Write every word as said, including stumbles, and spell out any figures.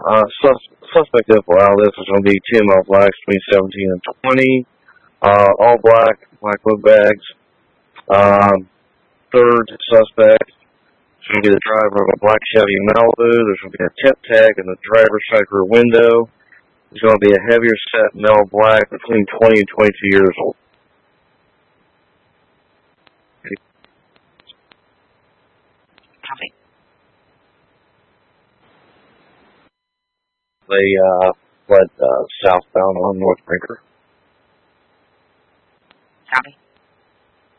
uh, sus- suspect info out of this is going to be ten male blacks between seventeen and twenty. Uh, all black, black book bags. Um, third suspect is going to be the driver of a black Chevy Malibu. There's going to be a tip tag in the driver's side rear window. There's going to be a heavier set male black between twenty and twenty-two years old. Copy. They uh, fled uh, southbound on North Brinker. Copy.